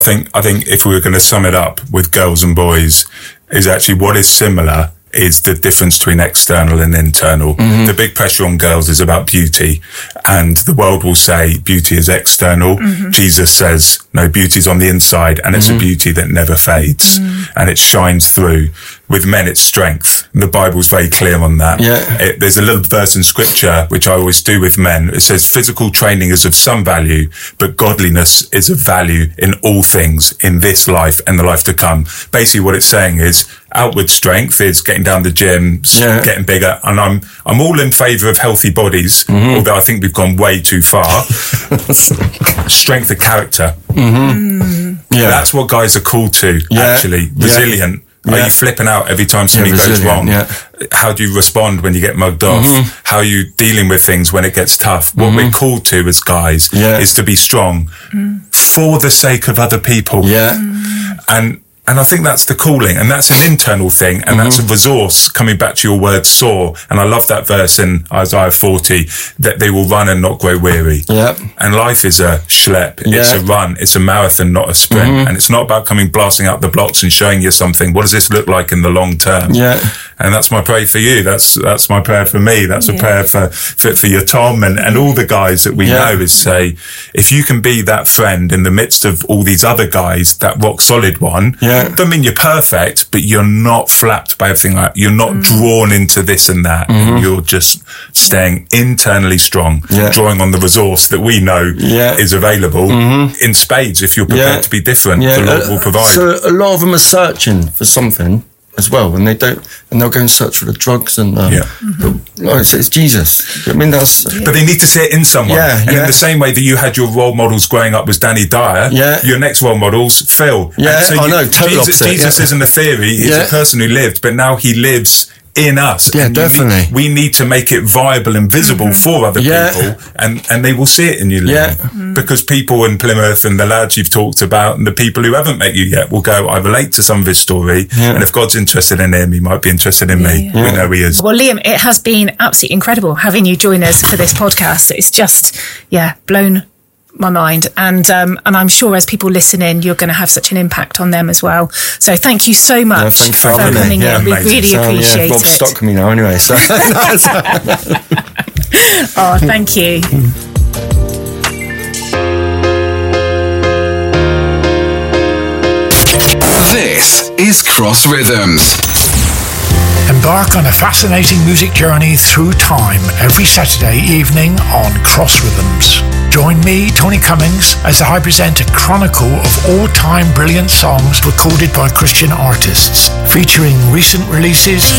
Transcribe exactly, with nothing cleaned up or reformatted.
I think, I think if we were going to sum it up with girls and boys, is actually what is similar is the difference between external and internal. Mm-hmm. The big pressure on girls is about beauty, and the world will say beauty is external. Mm-hmm. Jesus says, no, beauty's on the inside, and it's mm-hmm. a beauty that never fades, mm-hmm. and it shines through. With men, it's strength. The Bible's very clear on that. Yeah. It, there's a little verse in scripture, which I always do with men. It says, physical training is of some value, but godliness is of value in all things in this life and the life to come. Basically what it's saying is outward strength is getting down the gym, yeah. getting bigger. And I'm, I'm all in favour of healthy bodies, mm-hmm. although I think we've gone way too far. Strength of character. Mm-hmm. Mm. Yeah. That's what guys are called to, yeah. actually. Resilient. Yeah. Are yeah. you flipping out every time something yeah, goes wrong? Yeah. How do you respond when you get mugged off? Mm-hmm. How are you dealing with things when it gets tough? Mm-hmm. What we're called to as guys yeah. is to be strong mm. for the sake of other people. Yeah. Mm. And And I think that's the calling, and that's an internal thing, and mm-hmm. that's a resource, coming back to your word, soar. And I love that verse in Isaiah forty, that they will run and not grow weary. Yeah. And life is a schlep. Yeah. It's a run. It's a marathon, not a sprint. Mm-hmm. And it's not about coming blasting out the blocks and showing you something. What does this look like in the long term? Yeah. And that's my prayer for you. That's that's my prayer for me. That's yeah. a prayer for, for, for your Tom and, and all the guys that we yeah. know, is say, if you can be that friend in the midst of all these other guys, that rock solid one, yeah. doesn't mean you're perfect, but you're not flapped by everything like that. You're not mm. drawn into this and that. Mm-hmm. And you're just staying internally strong, yeah. drawing on the resource that we know yeah. is available mm-hmm. in spades. If you're prepared yeah. to be different, yeah. the Lord uh, will provide. So a lot of them are searching for something as well, and they don't, and they'll go and search for the drugs and um, yeah. mm-hmm. like, it's, it's Jesus. I mean, that's. But they need to see it in someone. Yeah, and yeah. in the same way that you had your role models growing up was Danny Dyer, yeah. your next role models Phil. Yeah, so I you, know. Total Jesus, opposite, Jesus yeah. isn't a theory; he's yeah. a person who lived, but now he lives in us. Yeah, and definitely. Need, we need to make it viable and visible mm-hmm. for other yeah. people, and, and they will see it in you, Liam. Yeah. Mm-hmm. Because people in Plymouth and the lads you've talked about and the people who haven't met you yet will go, I relate to some of his story, yeah. and if God's interested in him, he might be interested in yeah, me. Yeah. We know he is. Well, Liam, it has been absolutely incredible having you join us for this podcast. It's just, yeah, blown my mind, and um, and I'm sure as people listen in, you're going to have such an impact on them as well. So thank you so much yeah, thank for, for coming yeah, in. We amazing. really so, appreciate yeah, Rob's it. stuck me now anyway. So. Oh, thank you. This is Cross Rhythms. Embark on a fascinating music journey through time every Saturday evening on Cross Rhythms. Join me, Tony Cummings, as I present a chronicle of all-time brilliant songs recorded by Christian artists, featuring recent releases,